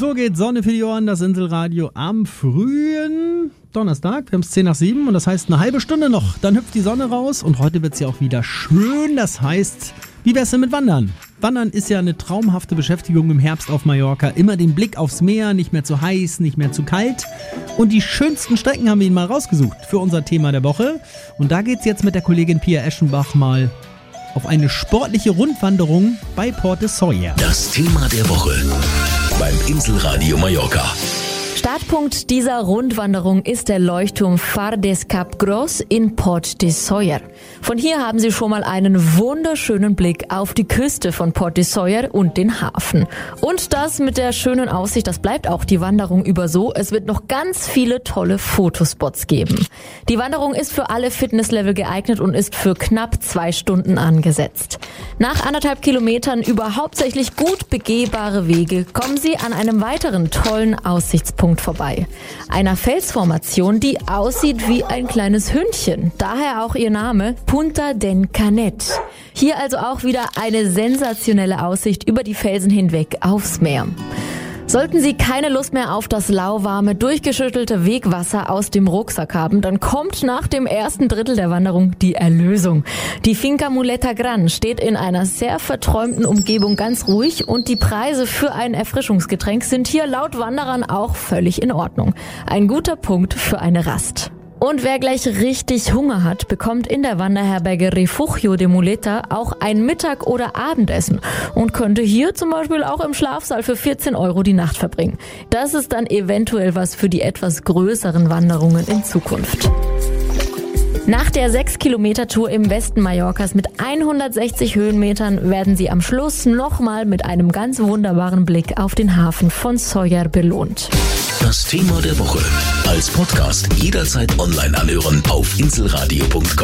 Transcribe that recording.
So geht Sonne für die Ohren, das Inselradio am frühen Donnerstag. Wir haben es 6:10 und das heißt eine halbe Stunde noch. Dann hüpft die Sonne raus und heute wird es ja auch wieder schön. Das heißt, wie wär's denn mit Wandern? Wandern ist ja eine traumhafte Beschäftigung im Herbst auf Mallorca. Immer den Blick aufs Meer, nicht mehr zu heiß, nicht mehr zu kalt. Und die schönsten Strecken haben wir Ihnen mal rausgesucht für unser Thema der Woche. Und da geht's jetzt mit der Kollegin Pia Eschenbach mal auf eine sportliche Rundwanderung bei Port de Sóller. Das Thema der Woche beim Inselradio Mallorca. Startpunkt dieser Rundwanderung ist der Leuchtturm Far des Cap Gros in Port de Sóller. Von hier haben Sie schon mal einen wunderschönen Blick auf die Küste von Port de Sóller und den Hafen. Und das mit der schönen Aussicht, das bleibt auch die Wanderung über so. Es wird noch ganz viele tolle Fotospots geben. Die Wanderung ist für alle Fitnesslevel geeignet und ist für knapp 2 Stunden angesetzt. Nach 1,5 Kilometern über hauptsächlich gut begehbare Wege kommen Sie an einem weiteren tollen Aussichtspunkt vorbei. Einer Felsformation, die aussieht wie ein kleines Hündchen. Daher auch ihr Name Punta den Canet. Hier also auch wieder eine sensationelle Aussicht über die Felsen hinweg aufs Meer. Sollten Sie keine Lust mehr auf das lauwarme, durchgeschüttelte Wegwasser aus dem Rucksack haben, dann kommt nach dem ersten Drittel der Wanderung die Erlösung. Die Finca Muleta Gran steht in einer sehr verträumten Umgebung ganz ruhig und die Preise für ein Erfrischungsgetränk sind hier laut Wanderern auch völlig in Ordnung. Ein guter Punkt für eine Rast. Und wer gleich richtig Hunger hat, bekommt in der Wanderherberge Refugio de Muleta auch ein Mittag- oder Abendessen und könnte hier zum Beispiel auch im Schlafsaal für 14 € die Nacht verbringen. Das ist dann eventuell was für die etwas größeren Wanderungen in Zukunft. Nach der 6-Kilometer-Tour im Westen Mallorcas mit 160 Höhenmetern werden Sie am Schluss nochmal mit einem ganz wunderbaren Blick auf den Hafen von Sóller belohnt. Das Thema der Woche als Podcast jederzeit online anhören auf inselradio.com.